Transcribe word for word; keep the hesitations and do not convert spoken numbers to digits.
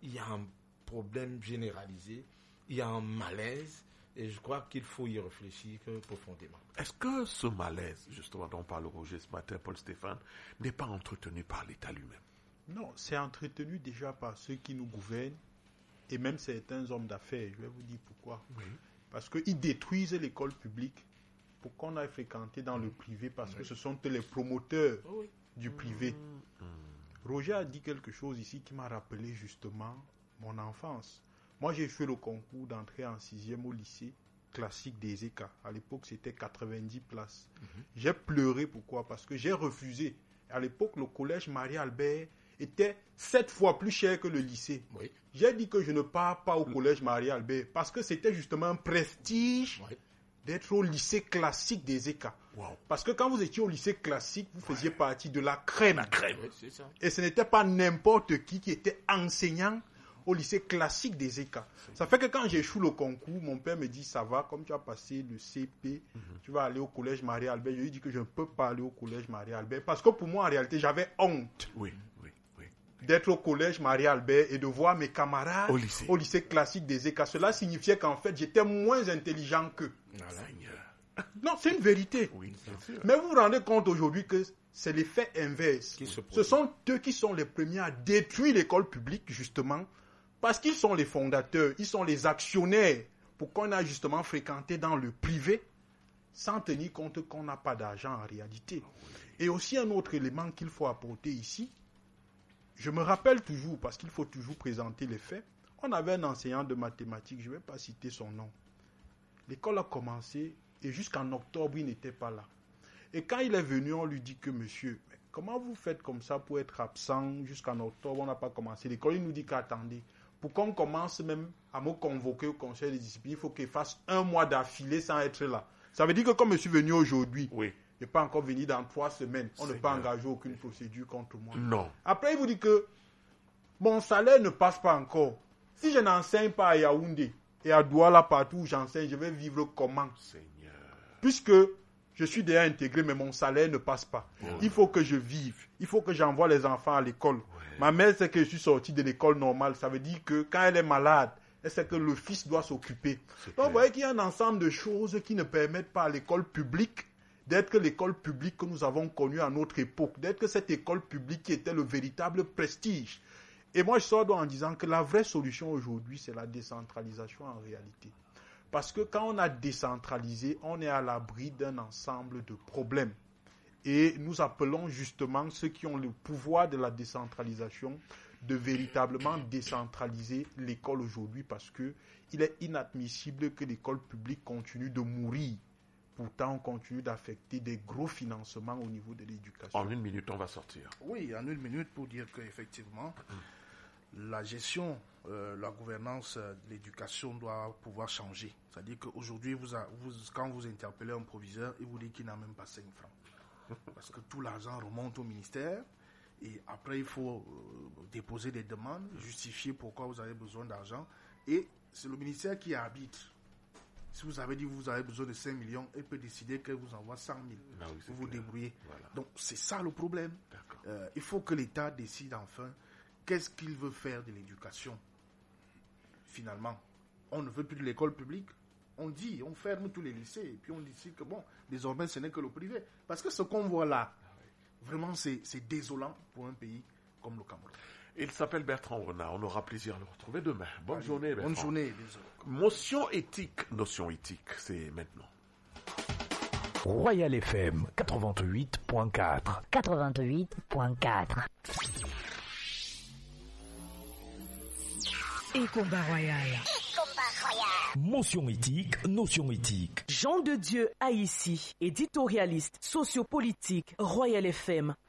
il y a un problème généralisé, il y a un malaise, et je crois qu'il faut y réfléchir profondément. Est-ce que ce malaise, justement, dont parle Roger ce matin, Paul Stéphane, n'est pas entretenu par l'État lui-même? Non, c'est entretenu déjà par ceux qui nous gouvernent et même certains hommes d'affaires. Je vais vous dire pourquoi. Oui. Parce qu'ils détruisent l'école publique pour qu'on aille fréquenter dans le privé, parce oui. que ce sont les promoteurs oui. du privé. Mmh. Roger a dit quelque chose ici qui m'a rappelé justement mon enfance. Moi, j'ai fait le concours d'entrée en sixième au lycée classique des E C A. À l'époque, c'était quatre-vingt-dix places. Mmh. J'ai pleuré. Pourquoi? Parce que j'ai refusé. À l'époque, le collège Marie-Albert était sept fois plus cher que le lycée. Oui. J'ai dit que je ne pars pas au collège Marie-Albert parce que c'était justement un prestige oui. d'être au lycée classique des E C A. Wow. Parce que quand vous étiez au lycée classique, vous faisiez ouais. partie de la crème. La crème, oui, c'est ça. Et ce n'était pas n'importe qui qui était enseignant au lycée classique des E C A. C'est ça fait que quand j'échoue le concours, mon père me dit, ça va, comme tu as passé le C P, mm-hmm. tu vas aller au collège Marie-Albert. Je lui dis que je ne peux pas aller au collège Marie-Albert parce que pour moi, en réalité, j'avais honte. Oui, oui, oui. D'être au collège Marie-Albert et de voir mes camarades au lycée, au lycée classique des E C A. Cela signifiait qu'en fait, j'étais moins intelligent qu'eux. Seigneur. Non, c'est une vérité. Oui, bien sûr. Mais vous vous rendez compte aujourd'hui que c'est l'effet inverse. Ce sont eux qui sont les premiers à détruire l'école publique, justement, parce qu'ils sont les fondateurs, ils sont les actionnaires pour qu'on a justement fréquenté dans le privé sans tenir compte qu'on n'a pas d'argent en réalité. Et aussi un autre élément qu'il faut apporter ici, je me rappelle toujours, parce qu'il faut toujours présenter les faits, on avait un enseignant de mathématiques, je ne vais pas citer son nom. L'école a commencé et jusqu'en octobre, il n'était pas là. Et quand il est venu, on lui dit que monsieur, comment vous faites comme ça pour être absent jusqu'en octobre, on n'a pas commencé l'école. Il nous dit qu'attendez, pour qu'on commence même à me convoquer au conseil de discipline, il faut qu'il fasse un mois d'affilée sans être là. Ça veut dire que comme je suis venu aujourd'hui, oui. je n'ai pas encore venu dans trois semaines, on C'est ne peut pas bien. engager aucune procédure contre moi. Non. Après, il vous dit que mon salaire ne passe pas encore. Si je n'enseigne pas à Yaoundé et à Douala, partout où j'enseigne, je vais vivre comment? Seigneur. Puisque je suis déjà intégré, mais mon salaire ne passe pas. Oui. Il faut que je vive. Il faut que j'envoie les enfants à l'école. Oui. Ma mère sait que je suis sorti de l'école normale. Ça veut dire que quand elle est malade, elle sait que le fils doit s'occuper. C'est Donc, clair. vous voyez qu'il y a un ensemble de choses qui ne permettent pas à l'école publique d'être l'école publique que nous avons connue à notre époque, d'être cette école publique qui était le véritable prestige. Et moi, je sors donc en disant que la vraie solution aujourd'hui, c'est la décentralisation en réalité. Parce que quand on a décentralisé, on est à l'abri d'un ensemble de problèmes. Et nous appelons justement ceux qui ont le pouvoir de la décentralisation de véritablement décentraliser l'école aujourd'hui, parce que il est inadmissible que l'école publique continue de mourir. Pourtant, on continue d'affecter des gros financements au niveau de l'éducation. En une minute, on va sortir. Oui, en une minute pour dire qu'effectivement, mmh. la gestion, euh, la gouvernance de l'éducation doit pouvoir changer. C'est-à-dire qu'aujourd'hui, vous, a, vous, quand vous interpellez un proviseur, il vous dit qu'il n'a même pas cinq francs. Parce que tout l'argent remonte au ministère. Et après, il faut euh, déposer des demandes, justifier pourquoi vous avez besoin d'argent. Et c'est le ministère qui arbitre. Si vous avez dit que vous avez besoin de cinq millions, il peut décider qu'il vous envoie cent mille. Ah oui, vous vous clair. débrouillez. Voilà. Donc, c'est ça le problème. Euh, il faut que l'État décide enfin qu'est-ce qu'il veut faire de l'éducation. Finalement, on ne veut plus de l'école publique. On dit, on ferme tous les lycées. Et puis on décide que, bon, désormais, ce n'est que le privé. Parce que ce qu'on voit là, vraiment, c'est, c'est désolant pour un pays comme le Cameroun. Il s'appelle Bertrand Renard. On aura plaisir à le retrouver demain. Bonne Allez, journée, Bertrand. Bonne journée, désolé. Motion éthique, notion éthique, c'est maintenant. Royal F M quatre-vingt-huit point quatre. quatre-vingt-huit point quatre. Et combat royal. Motion éthique, notion éthique. Jean de Dieu Haïssi, éditorialiste, sociopolitique, Royal F M